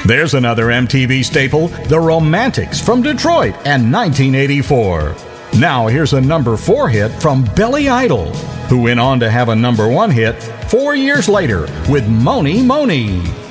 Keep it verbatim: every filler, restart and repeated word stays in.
There's another M T V staple, The Romantics from Detroit and nineteen eighty-four. Now here's a number four hit from Billy Idol, who went on to have a number one hit four years later with Mony Mony.